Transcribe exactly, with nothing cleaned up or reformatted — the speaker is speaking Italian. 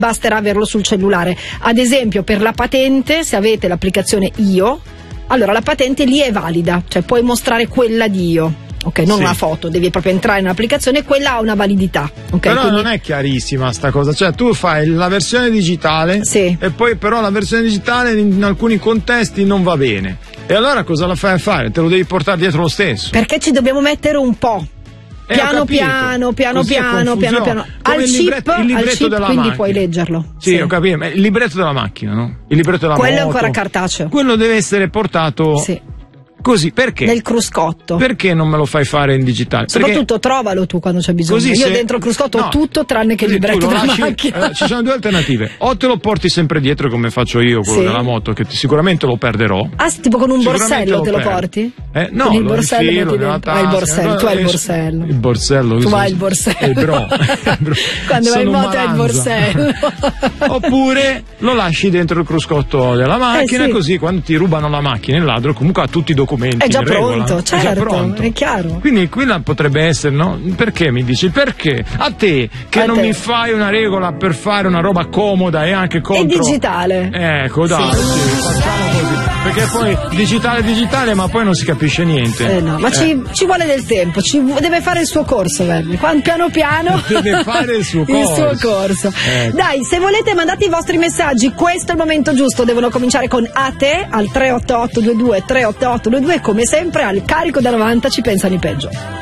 basterà averlo sul cellulare. Ad esempio per la patente, se avete l'applicazione Io, allora la patente lì è valida, cioè puoi mostrare quella di Io. Ok, non sì. una foto, devi proprio entrare in un'applicazione e quella ha una validità. Okay, però quindi... non è chiarissima sta cosa, cioè tu fai la versione digitale sì. e poi però la versione digitale in alcuni contesti non va bene. E allora cosa la fai a fare? Te lo devi portare dietro lo stesso. Perché ci dobbiamo mettere un po'. Eh, Piano piano, piano Così piano, piano piano. Come Al il chip, libretto, il libretto al chip della quindi macchina. puoi leggerlo. Sì, sì, ho capito, ma il libretto della macchina, no? Il libretto della quello moto. è ancora cartaceo. Quello deve essere portato sì. così, perché? Nel cruscotto. Perché non me lo fai fare in digitale? Soprattutto perché... trovalo tu quando c'è bisogno. Così Io se... dentro il cruscotto no. ho tutto tranne che il Così libretto della lasci... macchina. eh, ci sono due alternative: o te lo porti sempre dietro come faccio io, quello sì. della moto, che ti, sicuramente lo perderò. Ah, tipo con un borsello lo te lo perdo. porti? Eh, no, con il lo borsello infilo metti nella dentro. Ah, il borsello, tu hai il borsello. Il borsello. Tu so... hai il borsello. Il bro. Quando vai in Sono moto hai il borsello. Oppure lo lasci dentro il cruscotto della macchina, eh, sì. così quando ti rubano la macchina il ladro comunque ha tutti i documenti. È già in regola. pronto, certo, è già pronto. È chiaro. Quindi quella potrebbe essere, no? Perché mi dici? Perché? A te che A non te. mi fai una regola per fare una roba comoda e anche contro. E digitale. Ecco, dai, sì. Sì, facciamo così. Perché poi digitale digitale, ma poi non si capisce niente. Eh no, ma eh. Ci, ci vuole del tempo, ci, deve fare il suo corso, Verni. Piano piano deve fare il suo corso. Il suo corso. Ecco. Dai, se volete mandate i vostri messaggi, questo è il momento giusto, devono cominciare con A te al tre otto otto due due tre otto otto due due, come sempre al carico da novanta ci pensano i peggio.